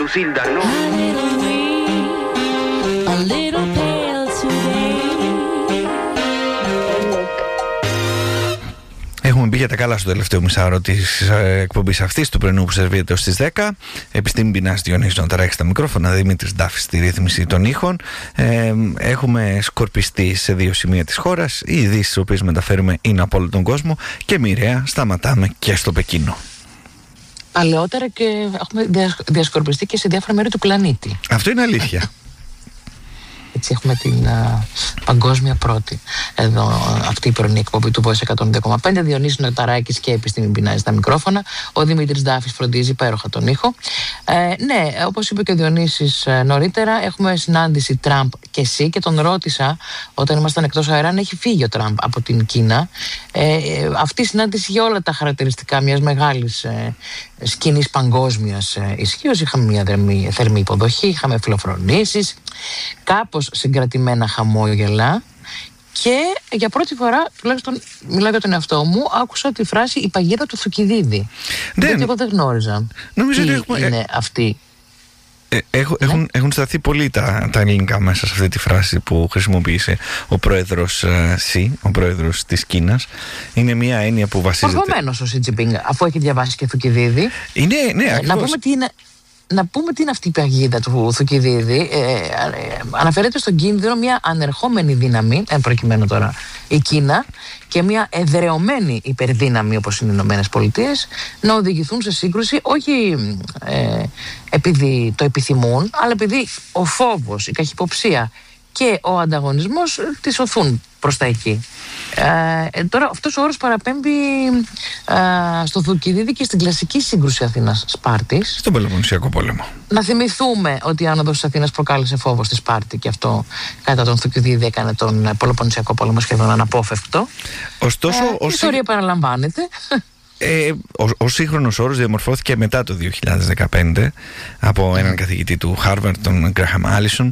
Lucilda, ¿no? Έχουμε μπει για τα καλά στο τελευταίο μισάωρο της εκπομπής αυτής του πρωινού που σερβίρεται ως τις 10. Επιστήμη Μπινάς, Διονύσης να ταράξει τα μικρόφωνα, Δημήτρης Ντάφης στη ρύθμιση των ήχων. Έχουμε σκορπιστεί σε 2 σημεία της χώρας. Οι ειδήσεις τις οποίες μεταφέρουμε είναι από όλο τον κόσμο και μοιραία σταματάμε και στο Πεκίνο. Παλαιότερα και έχουμε διασκορπιστεί και σε διάφορα μέρη του πλανήτη. Αυτό είναι αλήθεια. Έτσι έχουμε την παγκόσμια πρώτη εδώ αυτή η πρωινή εκπομπή του Voice 102,5. Διονύσης Νοταράκης και Επιστήμη Μπινάζη στα μικρόφωνα. Ο Δημήτρης Ντάφης φροντίζει υπέροχα τον ήχο. Ναι, όπως είπε και ο Διονύσης νωρίτερα, έχουμε συνάντηση Τραμπ και εσύ και τον ρώτησα όταν ήμασταν εκτός αέρα αν έχει φύγει ο Τραμπ από την Κίνα. Αυτή η συνάντηση είχε όλα τα χαρακτηριστικά μιας μεγάλης σκηνής παγκόσμιας ισχύως. Είχαμε μια θερμή υποδοχή, είχαμε φιλοφρονήσεις, κάπως συγκρατημένα χαμόγελα και για πρώτη φορά, τουλάχιστον μιλάω για τον εαυτό μου, άκουσα τη φράση «η παγίδα του Θουκυδίδη». Γιατί εγώ δεν γνώριζα νομίζω τι ότι είναι αυτή. Έχουν σταθεί πολύ τα ελληνικά μέσα σε αυτή τη φράση που χρησιμοποίησε ο πρόεδρος ο πρόεδρος της Κίνας. Είναι μια έννοια που βασίζεται... Προφανώς ο Σι Τζιπίνγκ, αφού έχει διαβάσει και Θουκυδίδη. Ναι, Να πούμε τι είναι αυτή η παγίδα του Θουκυδίδη. Αναφέρεται στον κίνδυνο μια ανερχόμενη δύναμη, εν προκειμένου τώρα η Κίνα, και μια εδρεωμένη υπερδύναμη όπως είναι οι Ηνωμένες Πολιτείες να οδηγηθούν σε σύγκρουση, όχι επειδή το επιθυμούν, αλλά επειδή ο φόβος, η καχυποψία και ο ανταγωνισμός τις οθούν προς τα εκεί. Τώρα αυτός ο όρος παραπέμπει στο Θουκυδίδη και στην κλασική σύγκρουση Αθήνας-Σπάρτης, στον Πελοποννησιακό πόλεμο. Να θυμηθούμε ότι η άνοδος της Αθήνας προκάλεσε φόβο στη Σπάρτη και αυτό κατά τον Θουκυδίδη έκανε τον Πελοποννησιακό πόλεμο σχεδόν αναπόφευκτο. Ωστόσο, η ιστορία παραλαμβάνεται. Ο σύγχρονος όρος διαμορφώθηκε μετά το 2015 από έναν καθηγητή του Harvard, τον Graham Allison,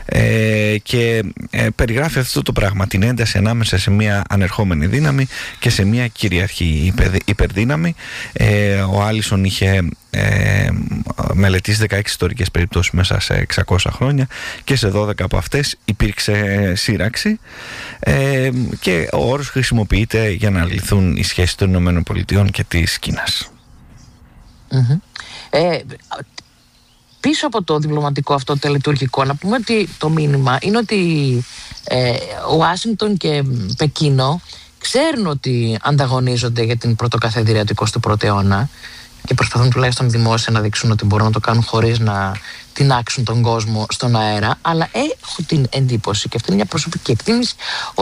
και περιγράφει αυτό το πράγμα, την ένταση ανάμεσα σε μια ανερχόμενη δύναμη και σε μια κυριαρχή υπερδύναμη. Ο Allison είχε μελετήσει 16 ιστορικές περιπτώσεις μέσα σε 600 χρόνια και σε 12 από αυτές υπήρξε σύραξη, και ο όρος χρησιμοποιείται για να λυθούν οι σχέσεις των ΗΠΑ και της Κίνας. Πίσω από το διπλωματικό αυτό τελετουργικό, να πούμε ότι το μήνυμα είναι ότι Ουάσιγκτον και Πεκίνο ξέρουν ότι ανταγωνίζονται για την πρωτοκαθεδρία του 21ου αιώνα και προσπαθούν τουλάχιστον δημόσια να δείξουν ότι μπορούν να το κάνουν χωρίς να τινάξουν τον κόσμο στον αέρα, αλλά έχω την εντύπωση, και αυτή είναι μια προσωπική εκτίμηση,